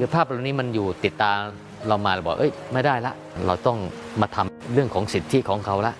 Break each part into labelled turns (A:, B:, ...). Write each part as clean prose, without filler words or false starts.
A: คือภาพเหล่านี้มันอยู่ติดตาเรามาเราบอกไม่ได้ละเราต้องมาทำเรื่องของสิทธิของเขาละ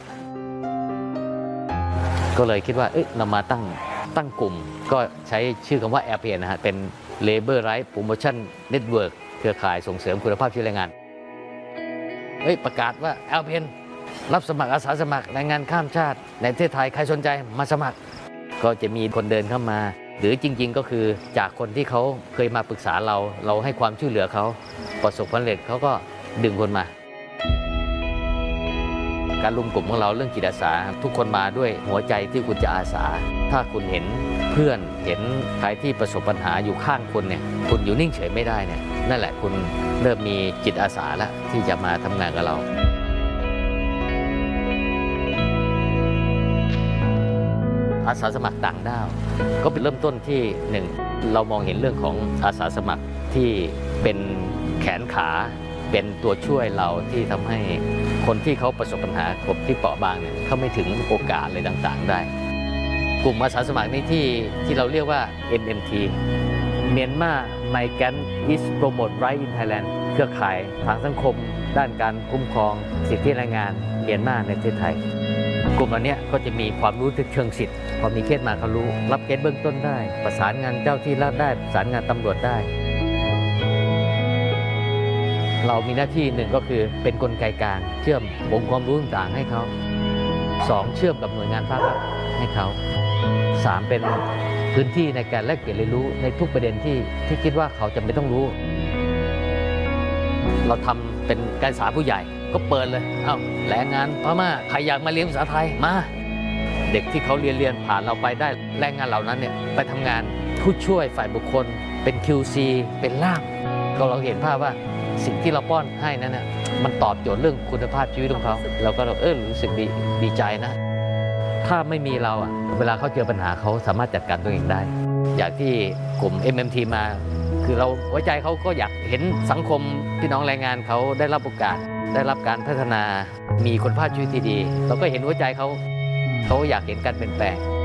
A: ก็เลยคิดว่าเรามาตั้งกลุ่มก็ใช้ชื่อคำว่า LPN นะฮะเป็น Labor Rights Promotion Network เครือข่ายส่งเสริมคุณภาพชีวิตแรงงานประกาศว่า LPN รับสมัครอาสาสมัครแรงงานข้ามชาติในประเทศไทยใครสนใจมาสมัครก็จะมีคนเดินเข้ามาหรือจริงๆก็คือจากคนที่เขาเคยมาปรึกษาเราให้ความช่วยเหลือเขาประสบความสำเร็จเขาก็ดึงคนมาการรวมกลุ่มของเราเรื่องจิตอาสาทุกคนมาด้วยหัวใจที่คุณจะอาสาถ้าคุณเห็นเพื่อนเห็นใครที่ประสบปัญหาอยู่ข้างคุณเนี่ยคุณอยู่นิ่งเฉยไม่ได้เนี่ยนั่นแหละคุณเริ่มมีจิตอาสาแล้วที่จะมาทำงานกับเราอาสาสมัครต่างด้าวก็เป็นเริ่มต้นที่1เรามองเห็นเรื่องของอาสาสมัครที่เป็นแขนขาเป็นตัวช่วยเราที่ทำให้คนที่เขาประสบปัญหากลุ่มที่เปราะบางเนี่ยเขาไม่ถึงโอกาสอะไรต่างๆได้กลุ่มอาสาสมัครนี้ที่เราเรียกว่า MMT Myanmar Migrant is Promote Right in Thailand เครือข่ายทางสังคมด้านการคุ้มครองสิทธิแรงงานเมียนมาในประเทศไทยกลุ่มเหล่านี้ก็จะมีความรู้เชิงสิทธิ์พอมีเคสมาเขารู้รับเคสเบื้องต้นได้ประสานงานเจ้าที่รัฐได้ประสานงานตำรวจได้เรามีหน้าที่1ก็คือเป็นกลไกกลางเชื่อมองค์ความรู้ต่างๆให้เขา2เชื่อมกับหน่วยงานภาครัฐให้เขา3เป็นพื้นที่ในการแลกเปลี่ยนเรียนรู้ในทุกประเด็นที่คิดว่าเขาจำเป็นต้องรู้เราทำเป็นการศึกษาผู้ใหญ่ก็เปิดเลยแรงงานพม่าใครอยากมาเรียนภาษาไทยมาเด็กที่เขาเรียนผ่านเราไปได้แรงงานเหล่านั้นเนี่ยไปทำงานผู้ช่วยฝ่ายบุคคลเป็น QC เป็นล่ามก็เราเห็นภาพว่าสิ่งที่เราป้อนให้นั้นเนี่ยมันตอบโจทย์เรื่องคุณภาพชีวิตของเขาเราก็รู้สึกดีใจนะถ้าไม่มีเราเวลาเขาเจอปัญหาเขาสามารถจัดการตัวเองได้อย่างที่กลุ่ม MMT มาคือเราไว้ใจเขาก็อยากเห็นสังคมพี่น้องแรงงานเขาได้รับโอกาสได้รับการพัฒนามีคุณภาพชีวิตที่ดีเราก็เห็นหัวใจเขาอยากเห็นการเปลี่ยนแปลง